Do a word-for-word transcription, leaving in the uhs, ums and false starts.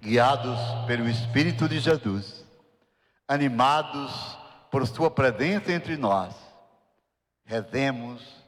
guiados pelo Espírito de Jesus, animados por sua presença entre nós, rezemos